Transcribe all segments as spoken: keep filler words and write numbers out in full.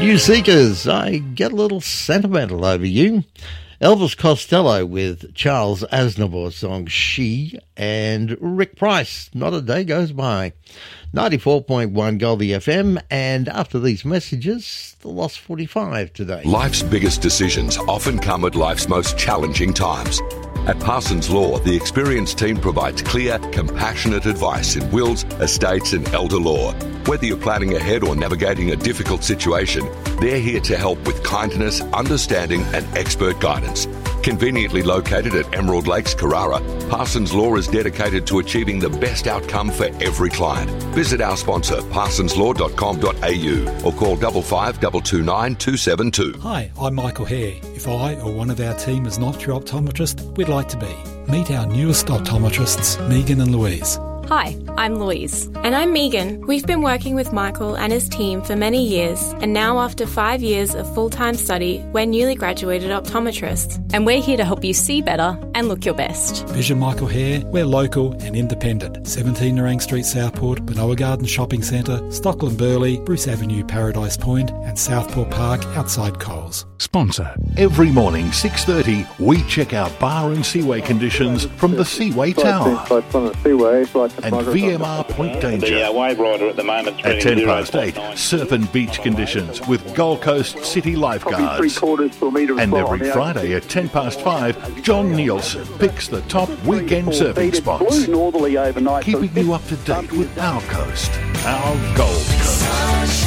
You Seekers, I get a little sentimental over you. Elvis Costello with Charles Aznavour's song She, and Rick Price, Not a Day Goes By. ninety-four point one Goldie F M, and after these messages, the Lost forty-five today. Life's biggest decisions often come at life's most challenging times. At Parsons Law, the experienced team provides clear, compassionate advice in wills, estates and elder law. Whether you're planning ahead or navigating a difficult situation, they're here to help with kindness, understanding and expert guidance. Conveniently located at Emerald Lakes, Carrara, Parsons Law is dedicated to achieving the best outcome for every client. Visit our sponsor, parsons law dot com dot a u, or call five five two two nine two seven two. Hi, I'm Michael Hare. If I or one of our team is not your optometrist, we'd like to be. Meet our newest optometrists, Megan and Louise. Hi, I'm Louise. And I'm Megan. We've been working with Michael and his team for many years, and now after five years of full-time study, we're newly graduated optometrists. And we're here to help you see better and look your best. Vision Michael Hare, we're local and independent. seventeen Nerang Street, Southport, Benoa Garden Shopping Centre, Stockland Burley, Bruce Avenue, Paradise Point, and Southport Park outside Coles. Sponsor. Every morning, six thirty, we check out bar and seaway conditions from the Seaway Tower. And V M R Point Danger. The uh, wave rider at the moment. At ten past eight, surf and beach conditions with Gold Coast City lifeguards. And every Friday at ten past five, John Nielsen picks the top weekend surfing spots, keeping you up to date with our coast, our Gold Coast.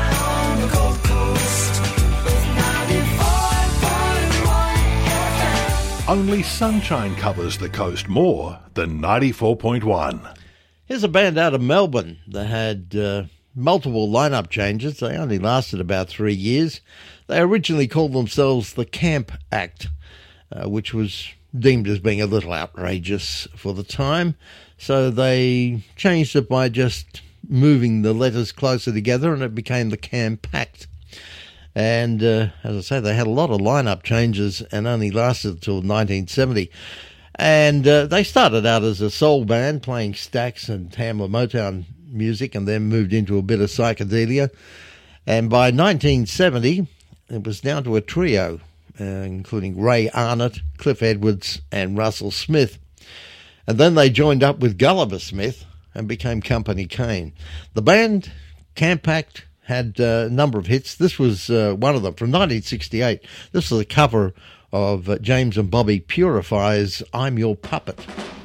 Only Sunshine covers the coast more than ninety-four point one. Here's a band out of Melbourne that had uh, multiple lineup changes. They only lasted about three years. They originally called themselves the Camp Act, uh, which was deemed as being a little outrageous for the time. So they changed it by just moving the letters closer together, and it became the Camp Act. And uh, as I say, they had a lot of lineup changes and only lasted until nineteen seventy. And uh, they started out as a soul band playing Stax and Tamla Motown music, and then moved into a bit of psychedelia. And by nineteen seventy, it was down to a trio, uh, including Ray Arnott, Cliff Edwards, and Russell Smith. And then they joined up with Gulliver Smith and became Company Cane. The band, Camp Act, had uh, a number of hits. This was uh, one of them from nineteen sixty-eight. This was a cover of uh, James and Bobby Purify's I'm Your Puppet.